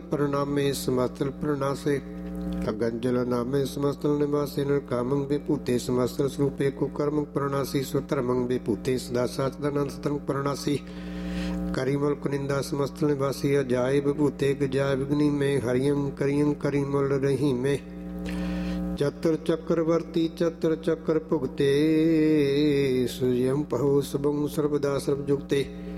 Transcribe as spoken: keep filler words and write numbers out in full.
ਪ੍ਰਣਾਮੇ ਸਮਸਤਲ ਪ੍ਰਣਾਸੇ ਅਗੰਜਲ ਨਾਮੇ ਸਮਸਤਲ ਨਿਵਾਸੇ ਨਰਕਾਮੰ ਵਿਭੂਤੇ ਸਮਸਤਲ ਸਰੂਪੇ ਕੁਕਰਮੰ ਪ੍ਰਣਾਸੀ ਸੁਧਰਮੰ ਵਿਭੂਤੇ ਸਦਾ ਸਚਦਾਨੰਦ ਸਤੰ ਪ੍ਰਣਾਸੀ ਕਰੀ ਮੁਲਕ ਨਿੰਦਾ ਸਮਸਤਲ ਨਿਵਾਸੀ ਅਜਾਇ ਵਿਭੂਤੇ ਗਜਾਇ ਵਿਗਨੀ ਮੈਂ ਹਰਿਯੰ ਕਰਿਯੰ ਕਰੀ ਮੁਲ ਰਹੀ ਮੈਂ ਚਤੁਰ ਚੱਕਰਵਰਤੀ ਚਤੁਰ ਚੱਕਰ ਭੁਗਤੇ ਸੁਯੰ ਪਹੁ ਸਬੰ ਸਰਬਦਾ ਸਰਬ ਜੁਗਤੇ